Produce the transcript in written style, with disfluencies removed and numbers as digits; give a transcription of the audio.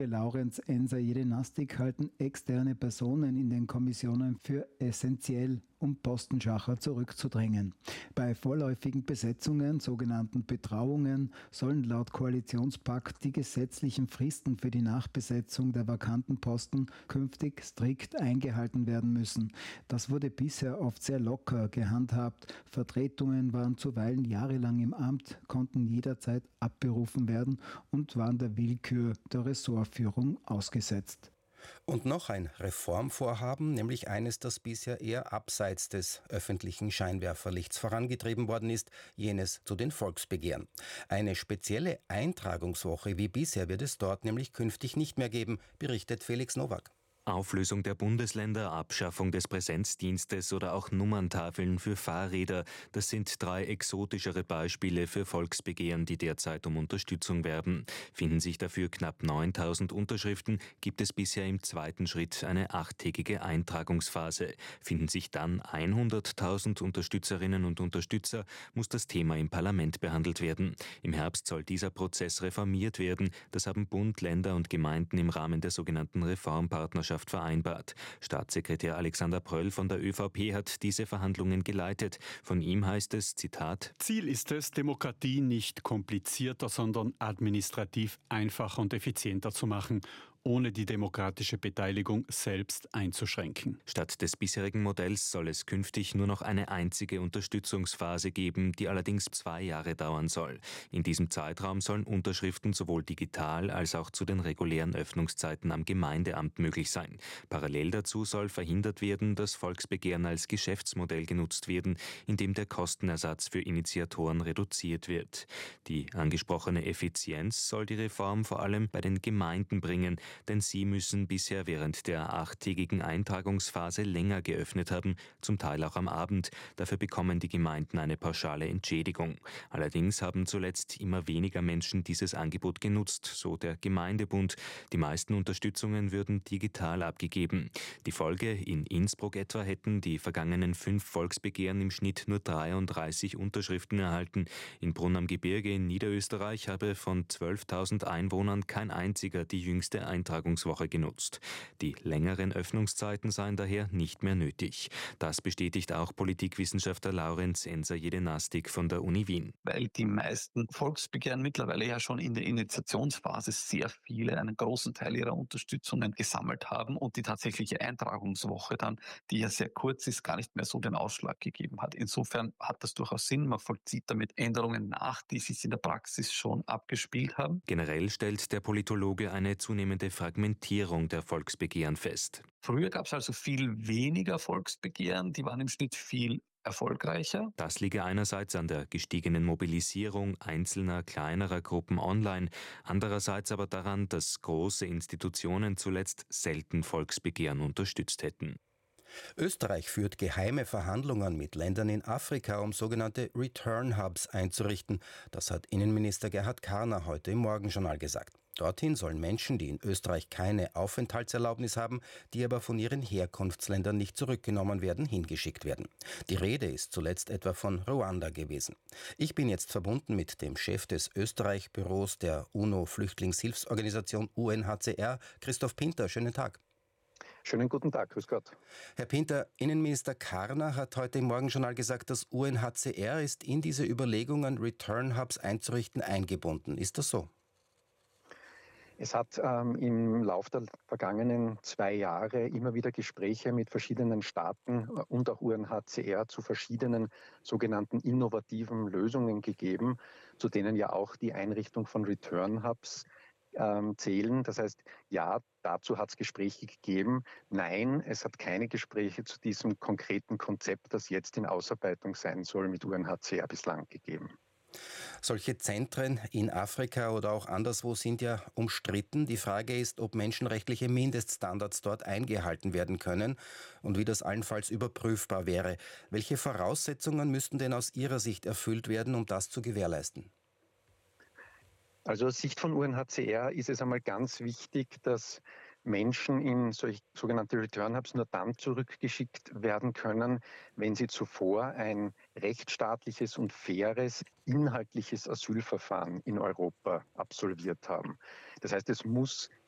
Laurenz Enser Jedenastik halten externe Personen in den Kommissionen für essentiell, um Postenschacher zurückzudrängen. Bei vorläufigen Besetzungen, sogenannten Betrauungen, sollen laut Koalitionspakt die gesetzlichen Fristen für die Nachbesetzung der vakanten Posten künftig strikt eingehalten werden müssen. Das wurde bisher oft sehr locker gehandhabt. Vertretungen waren zuweilen jahrelang im Amt, konnten jederzeit abberufen werden und waren der Willkür der Ressortführung ausgesetzt. Und noch ein Reformvorhaben, nämlich eines, das bisher eher abseits des öffentlichen Scheinwerferlichts vorangetrieben worden ist, jenes zu den Volksbegehren. Eine spezielle Eintragungswoche wie bisher wird es dort nämlich künftig nicht mehr geben, berichtet Felix Nowak. Auflösung der Bundesländer, Abschaffung des Präsenzdienstes oder auch Nummerntafeln für Fahrräder, das sind 3 exotischere Beispiele für Volksbegehren, die derzeit um Unterstützung werben. Finden sich dafür knapp 9.000 Unterschriften, gibt es bisher im zweiten Schritt eine 8-tägige Eintragungsphase. Finden sich dann 100.000 Unterstützerinnen und Unterstützer, muss das Thema im Parlament behandelt werden. Im Herbst soll dieser Prozess reformiert werden. Das haben Bund, Länder und Gemeinden im Rahmen der sogenannten Reformpartnerschaft vereinbart. Staatssekretär Alexander Pröll von der ÖVP hat diese Verhandlungen geleitet. Von ihm heißt es, Zitat: Ziel ist es, Demokratie nicht komplizierter, sondern administrativ einfacher und effizienter zu machen, ohne die demokratische Beteiligung selbst einzuschränken. Statt des bisherigen Modells soll es künftig nur noch eine einzige Unterstützungsphase geben, die allerdings 2 Jahre dauern soll. In diesem Zeitraum sollen Unterschriften sowohl digital als auch zu den regulären Öffnungszeiten am Gemeindeamt möglich sein. Parallel dazu soll verhindert werden, dass Volksbegehren als Geschäftsmodell genutzt werden, indem der Kostenersatz für Initiatoren reduziert wird. Die angesprochene Effizienz soll die Reform vor allem bei den Gemeinden bringen, denn sie müssen bisher während der 8-tägigen Eintragungsphase länger geöffnet haben, zum Teil auch am Abend. Dafür bekommen die Gemeinden eine pauschale Entschädigung. Allerdings haben zuletzt immer weniger Menschen dieses Angebot genutzt, so der Gemeindebund. Die meisten Unterstützungen würden digital abgegeben. Die Folge: in Innsbruck etwa hätten die vergangenen 5 Volksbegehren im Schnitt nur 33 Unterschriften erhalten. In Brunn am Gebirge in Niederösterreich habe von 12.000 Einwohnern kein einziger die jüngste Eintragungswoche genutzt. Die längeren Öffnungszeiten seien daher nicht mehr nötig. Das bestätigt auch Politikwissenschaftler Laurenz Enser Jedenastik von der Uni Wien. Weil die meisten Volksbegehren mittlerweile ja schon in der Initiationsphase sehr viele, einen großen Teil ihrer Unterstützungen gesammelt haben und die tatsächliche Eintragungswoche dann, die ja sehr kurz ist, gar nicht mehr so den Ausschlag gegeben hat. Insofern hat das durchaus Sinn. Man vollzieht damit Änderungen nach, die sich in der Praxis schon abgespielt haben. Generell stellt der Politologe eine zunehmende Fragmentierung der Volksbegehren fest. Früher gab es also viel weniger Volksbegehren, die waren im Schnitt viel erfolgreicher. Das liege einerseits an der gestiegenen Mobilisierung einzelner, kleinerer Gruppen online, andererseits aber daran, dass große Institutionen zuletzt selten Volksbegehren unterstützt hätten. Österreich führt geheime Verhandlungen mit Ländern in Afrika, um sogenannte Return Hubs einzurichten. Das hat Innenminister Gerhard Karner heute im Morgenjournal gesagt. Dorthin sollen Menschen, die in Österreich keine Aufenthaltserlaubnis haben, die aber von ihren Herkunftsländern nicht zurückgenommen werden, hingeschickt werden. Die Rede ist zuletzt etwa von Ruanda gewesen. Ich bin jetzt verbunden mit dem Chef des Österreich-Büros der UNO-Flüchtlingshilfsorganisation UNHCR, Christoph Pinter. Schönen Tag. Schönen guten Tag, grüß Gott. Herr Pinter, Innenminister Karner hat heute im Morgenjournal gesagt, das UNHCR ist in diese Überlegungen, Return Hubs einzurichten, eingebunden. Ist das so? Es hat im Lauf der vergangenen 2 Jahre immer wieder Gespräche mit verschiedenen Staaten und auch UNHCR zu verschiedenen sogenannten innovativen Lösungen gegeben, zu denen ja auch die Einrichtung von Return Hubs zählen. Das heißt, ja, dazu hat es Gespräche gegeben. Nein, es hat keine Gespräche zu diesem konkreten Konzept, das jetzt in Ausarbeitung sein soll, mit UNHCR bislang gegeben. Solche Zentren in Afrika oder auch anderswo sind ja umstritten. Die Frage ist, ob menschenrechtliche Mindeststandards dort eingehalten werden können und wie das allenfalls überprüfbar wäre. Welche Voraussetzungen müssten denn aus Ihrer Sicht erfüllt werden, um das zu gewährleisten? Also aus Sicht von UNHCR ist es einmal ganz wichtig, dass Menschen in sogenannte Return Hubs nur dann zurückgeschickt werden können, wenn sie zuvor ein rechtsstaatliches und faires, inhaltliches Asylverfahren in Europa absolviert haben. Das heißt, es muss